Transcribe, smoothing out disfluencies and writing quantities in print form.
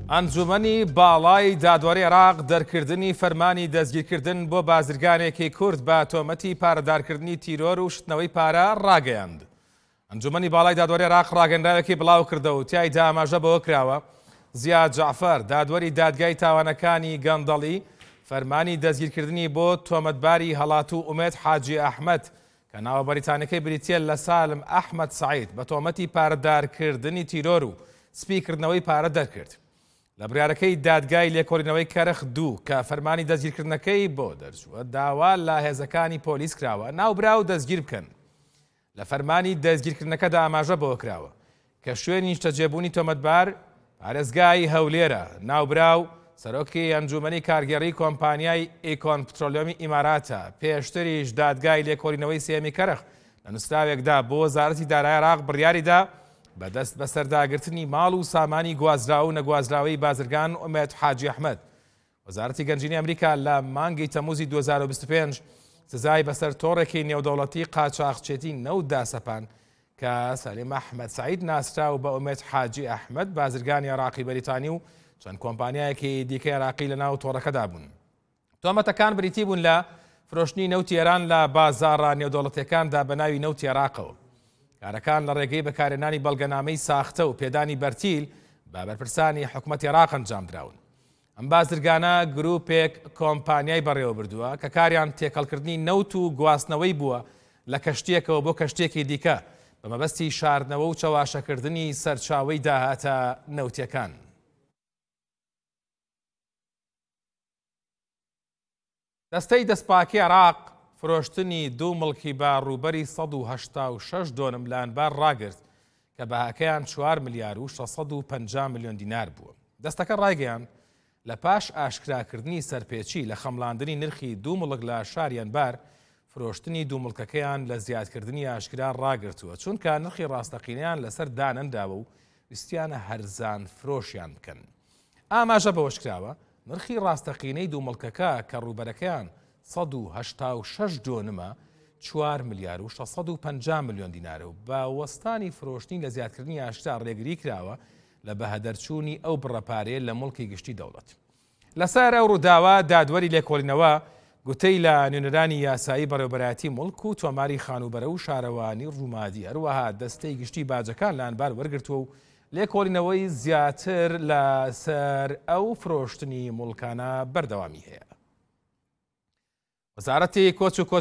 ئەنجومەنی باڵای دادوەری عێراق دەرکردنی فەرمانی دەستگیرکردن بۆ بازرگانێکی کورد بە تۆمەتی پارەدارکردنی تیرۆر و شتنەوەی پارە ڕاگەیاند. ئەنجومەنی باڵای دادوەری عێراق ڕاگەندراوێکی بڵاو کردەوە و تیایدا ئاماژە بەوە کراوە زیاد جعفەر دادوەری دادگای تاوانەکانی گەندەڵی فەرمانی دەستگیرکردنی بۆ تۆمەتباری هەڵات و ئومێد حاجی ئەحمەد کە ناوە بەریتانیەکەی بریتیە لە سالم ئەحمەد سعید بە تۆمەتی پارەدارکردنی تیرۆر و سپیکردنەوەی پارە دەرکرد. لە بڕیارەکەی دادگای لێکۆڵینەوەی کەرخ دوو کە فەرمانی دەستگیرکردنەکەی بۆ دەرچووە داوا لە هێزەکانی پۆلیس کراوە ناوبرا و دەستگیر بکەن. لە فەرمانی دەستگیرکردنەکەدا ئاماژە بۆ کراوە کە شوێنی شتەجێبوونی تۆمەتبار پارێزگای هەولێرە ناوبرا و سەرۆکی ئەنجومەنی کارگێڕی کۆمپانیای ئیکۆن پترۆلیۆمی ئیماراتە پێشتریش دادگای لێکۆڵینەوەی سێمی کەرخ لە نووسراوێکدا بۆ وەزارەتی دارایی عێراق بڕیاریدا بەدەست بە سەرداگرتنی ماڵ و سامانی گوازراو و نەگوازراوەی بازرگان ئومێد حاجی ئەحمەد. وەزارەتی گەنجینی ئەمریکا لە مانگی تەموزی 2025 سزای بەسەر تۆڕێکی نێودەوڵەتی قاچاقچێتی نەوتدا سەپان کە سالم ئەحمەد سعید ناسراو بە ئومێد حاجی ئەحمەد بازرگانی عێراقی بەریتانی و چەند کۆمپانیایەکی دیکەی عێراقی لە ناو تۆڕەکەدا بوون. تۆمەتەکان بریتی بوون لە فرۆشتنی نەوتی ئێران لە بازاڕە نێودەوڵەتیەکاندا بە ناوی نەوتی عێراقەوە. کارەکان لە ڕێگەی بەکارهێنانی بەڵگەنامەی ساختە و پێدانی بەرتیل بە بەرپرسانی حکوومەتی عێراق ئەنجام دراون. ئەم بازرگانە گروپێک کۆمپانیای بەڕێوە بردووە کە کاریان تێکەڵکردنی نەوت و گواستنەوەی بووە لە کەشتێکەوە بۆ کەشتێکی دیکە بە مەبەستی شاردنەوە و چەواشەکردنی سەرچاوەی داهاتە نەوتیەکان. دەستەی دەستپاکی عێراق فرۆشتنی دوو مڵکی بە ڕووبەری 186 دۆنم لە ئەنبار ڕاگرت کە بەهاکەیان 4 ملیار و 650 میلیۆن دینار بووە. دەستەکە ڕایگەیان لە پاش ئاشکراکردنی سەرپێچی لە خەمڵاندنی نرخی دوو مڵک لە شاری ئەنبار فرۆشتنی دوو مڵکەکەیان لە زیادکردنی ئاشکرا ڕاگرتووە چونکە نرخی ڕاستەقینەیان لەسەر دانەنداوە و ویستیانە هەرزان فرۆشیان بکەن. ئاماژە بەوەش کراوە نرخی ڕاستەقینەی دوو مڵکەکە کە ڕووبەرەکەیان 186 دۆنمە 4 ملیار و 650 میلیۆن دینارە و بە وەستانی فرۆشتنی لە زیادکردنی ئاشکرا ڕێگری کراوە لە بەهەدەرچوونی ئەو بڕەپارەیە لە مڵکی گشتی دەوڵەت. لەسەر ئەو ڕووداوە دادوەری لێکۆڵینەوە گوتەی لە نوێنەرانی یاسایی بەڕێوەبەرایەتی مڵک و تۆماری خانوبەرە و شارەوانی ڕوومادی هەروەها دەستەی گشتی باجەکان لە ئەنبار وەرگرتووە و لێکۆڵینەوەی زیاتر لەسەر ئەو فرۆشتنی مڵکانە بەردەوامی هەیە. وەزارەتی کۆچ و